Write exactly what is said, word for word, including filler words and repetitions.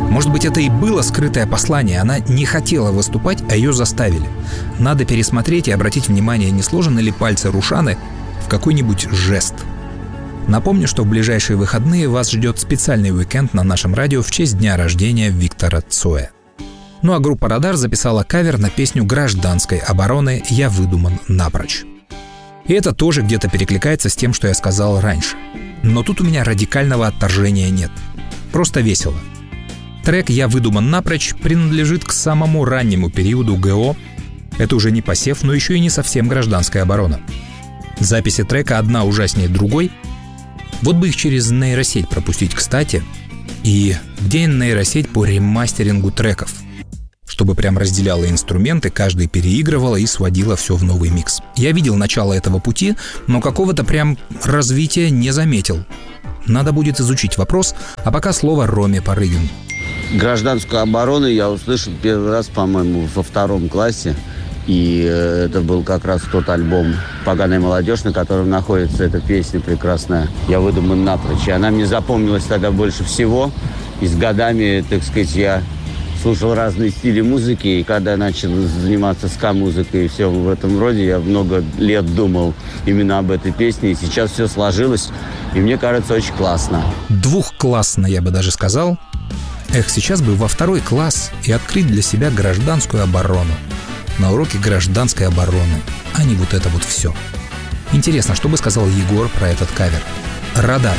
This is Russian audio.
Может быть, это и было скрытое послание. Она не хотела выступать, а ее заставили. Надо пересмотреть и обратить внимание, не сложены ли пальцы Рушаны в какой-нибудь жест. Напомню, что в ближайшие выходные вас ждет специальный уикенд на нашем радио в честь дня рождения Виктора Цоя. Ну а группа «Радар» записала кавер на песню гражданской обороны «Я выдуман напрочь». И это тоже где-то перекликается с тем, что я сказал раньше. Но тут у меня радикального отторжения нет. Просто весело. Трек «Я выдуман напрочь» принадлежит к самому раннему периоду ГО. Это уже не посев, но еще и не совсем гражданская оборона. Записи трека одна ужаснее другой. Вот бы их через нейросеть пропустить, кстати. И где нейросеть по ремастерингу треков? Чтобы прям разделяла инструменты, каждый переигрывала и сводила все в новый микс. Я видел начало этого пути, но какого-то прям развития не заметил. Надо будет изучить вопрос, а пока слово Роме Порыгину. Гражданскую оборону я услышал первый раз, по-моему, во втором классе. И это был как раз тот альбом «Поганая молодежь», на котором находится эта песня прекрасная «Я выдуман напрочь». И она мне запомнилась тогда больше всего. И с годами, так сказать, я слушал разные стили музыки. И когда я начал заниматься ска-музыкой и все в этом роде, я много лет думал именно об этой песне. И сейчас все сложилось. И мне кажется, очень классно. Двухклассно, я бы даже сказал. Эх, сейчас бы во второй класс и открыть для себя гражданскую оборону. На уроке гражданской обороны, а не вот это вот все. Интересно, что бы сказал Егор про этот кавер? «Радар».